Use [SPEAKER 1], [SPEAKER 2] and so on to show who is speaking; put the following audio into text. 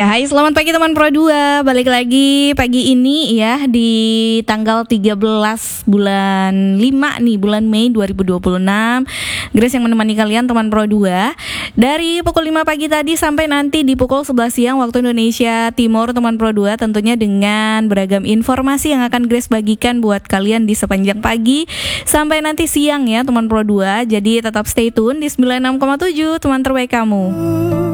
[SPEAKER 1] Hai, selamat pagi teman Pro 2. Balik lagi pagi ini ya di tanggal 13 bulan 5 nih, bulan Mei 2026. Grace yang menemani kalian teman Pro 2 dari pukul 5 pagi tadi sampai nanti di pukul 11 siang waktu Indonesia Timur teman Pro 2, tentunya dengan beragam informasi yang akan Grace bagikan buat kalian di sepanjang pagi sampai nanti siang ya teman Pro 2. Jadi tetap stay tune di 96,7 teman terbaik kamu.